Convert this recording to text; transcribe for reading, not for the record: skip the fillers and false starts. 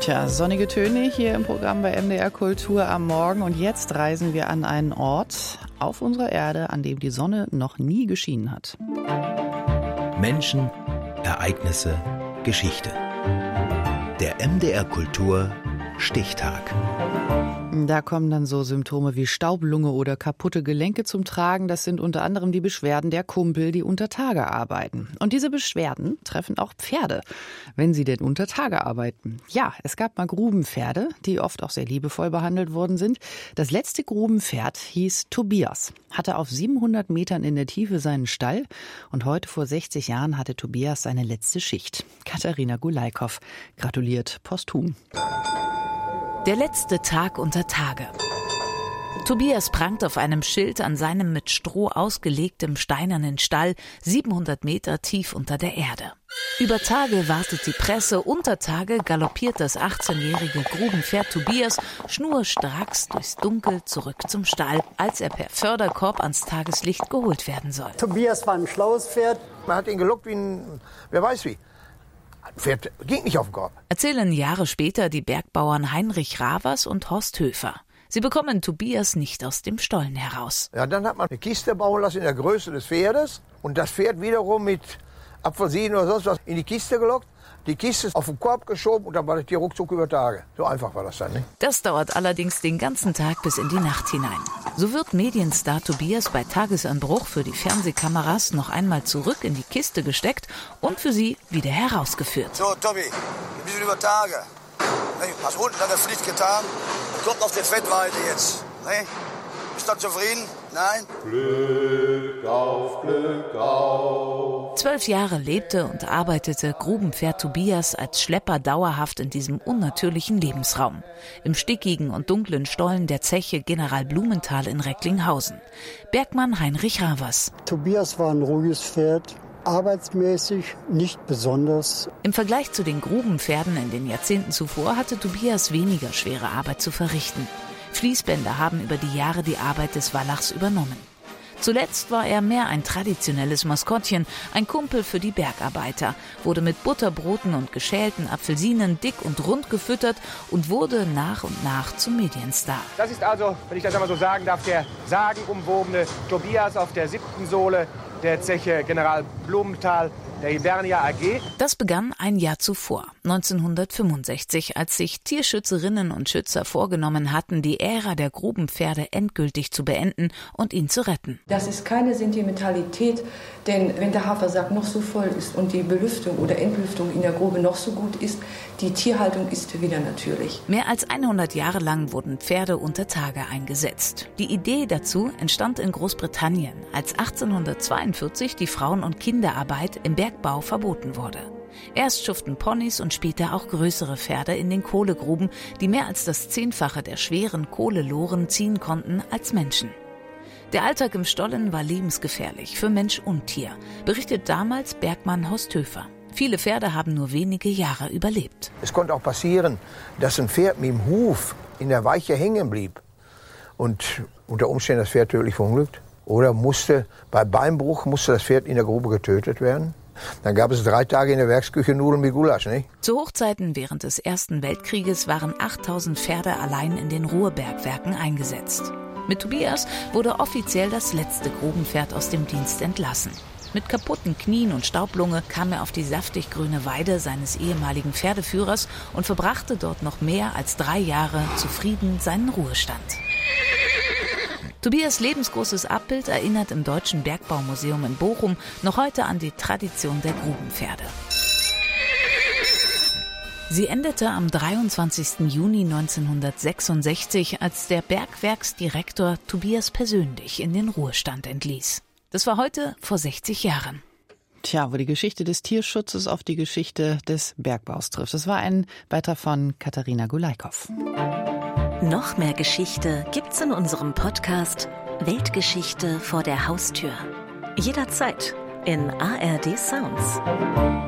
Tja, sonnige Töne hier im Programm bei MDR Kultur am Morgen. Und jetzt reisen wir an einen Ort auf unserer Erde, an dem die Sonne noch nie geschienen hat. Menschen, Ereignisse, Geschichte. Der MDR Kultur Stichtag. Da kommen dann so Symptome wie Staublunge oder kaputte Gelenke zum Tragen. Das sind unter anderem die Beschwerden der Kumpel, die unter Tage arbeiten. Und diese Beschwerden treffen auch Pferde, wenn sie denn unter Tage arbeiten. Ja, es gab mal Grubenpferde, die oft auch sehr liebevoll behandelt worden sind. Das letzte Grubenpferd hieß Tobias, hatte auf 700 Metern in der Tiefe seinen Stall. Und heute vor 60 Jahren hatte Tobias seine letzte Schicht. Katharina Gulaikow gratuliert posthum. Der letzte Tag unter Tage. Tobias prangt auf einem Schild an seinem mit Stroh ausgelegtem steinernen Stall 700 Meter tief unter der Erde. Über Tage wartet die Presse, unter Tage galoppiert das 18-jährige Grubenpferd Tobias schnurstracks durchs Dunkel zurück zum Stall, als er per Förderkorb ans Tageslicht geholt werden soll. Tobias war ein schlaues Pferd. Man hat ihn gelockt wie ein, wer weiß wie. Pferd ging nicht auf den Korb. Erzählen Jahre später die Bergbauern Heinrich Ravers und Horst Höfer. Sie bekommen Tobias nicht aus dem Stollen heraus. Ja, dann hat man eine Kiste bauen lassen in der Größe des Pferdes und das Pferd wiederum mit Apfelsinen oder sonst was in die Kiste gelockt, die Kiste auf den Korb geschoben und dann war das hier ruckzuck über Tage. So einfach war das dann, nicht? Das dauert allerdings den ganzen Tag bis in die Nacht hinein. So wird Medienstar Tobias bei Tagesanbruch für die Fernsehkameras noch einmal zurück in die Kiste gesteckt und für sie wieder herausgeführt. So, Tobi, wir sind über Tage. Hast unten an der Pflicht getan und kommt auf den Fettweide jetzt. Bist du zufrieden? Nein? Glück auf, Glück auf. 12 Jahre lebte und arbeitete Grubenpferd Tobias als Schlepper dauerhaft in diesem unnatürlichen Lebensraum. Im stickigen und dunklen Stollen der Zeche General Blumenthal in Recklinghausen. Bergmann Heinrich Ravers. Tobias war ein ruhiges Pferd. Arbeitsmäßig nicht besonders. Im Vergleich zu den Grubenpferden in den Jahrzehnten zuvor hatte Tobias weniger schwere Arbeit zu verrichten. Fließbänder haben über die Jahre die Arbeit des Wallachs übernommen. Zuletzt war er mehr ein traditionelles Maskottchen, ein Kumpel für die Bergarbeiter, wurde mit Butterbroten und geschälten Apfelsinen dick und rund gefüttert und wurde nach und nach zum Medienstar. Das ist also, wenn ich das einmal so sagen darf, der sagenumwobene Tobias auf der 7. Sohle der Zeche General Blumenthal der Hibernia AG. Das begann ein Jahr zuvor, 1965, als sich Tierschützerinnen und Schützer vorgenommen hatten, die Ära der Grubenpferde endgültig zu beenden und ihn zu retten. Das ist keine Sentimentalität, denn wenn der Hafersack noch so voll ist und die Belüftung oder Entlüftung in der Grube noch so gut ist, die Tierhaltung ist wieder natürlich. Mehr als 100 Jahre lang wurden Pferde unter Tage eingesetzt. Die Idee dazu entstand in Großbritannien, als 1842 die Frauen- und Kinderarbeit im Bergbau verboten wurde. Erst schuften Ponys und später auch größere Pferde in den Kohlegruben, die mehr als das 10-fache der schweren Kohleloren ziehen konnten als Menschen. Der Alltag im Stollen war lebensgefährlich für Mensch und Tier, berichtet damals Bergmann Horst Höfer. Viele Pferde haben nur wenige Jahre überlebt. Es konnte auch passieren, dass ein Pferd mit dem Huf in der Weiche hängen blieb und unter Umständen das Pferd tödlich verunglückt. Oder bei Beinbruch musste das Pferd in der Grube getötet werden. Dann gab es 3 Tage in der Werksküche Nudeln mit Gulasch, nicht? Zu Hochzeiten während des Ersten Weltkrieges waren 8000 Pferde allein in den Ruhrbergwerken eingesetzt. Mit Tobias wurde offiziell das letzte Grubenpferd aus dem Dienst entlassen. Mit kaputten Knien und Staublunge kam er auf die saftig grüne Weide seines ehemaligen Pferdeführers und verbrachte dort noch mehr als 3 Jahre zufrieden seinen Ruhestand. Tobias' lebensgroßes Abbild erinnert im Deutschen Bergbaumuseum in Bochum noch heute an die Tradition der Grubenpferde. Sie endete am 23. Juni 1966, als der Bergwerksdirektor Tobias persönlich in den Ruhestand entließ. Das war heute vor 60 Jahren. Tja, wo die Geschichte des Tierschutzes auf die Geschichte des Bergbaus trifft. Das war ein Beitrag von Katharina Gulaikow. Noch mehr Geschichte gibt's in unserem Podcast Weltgeschichte vor der Haustür. Jederzeit in ARD Sounds.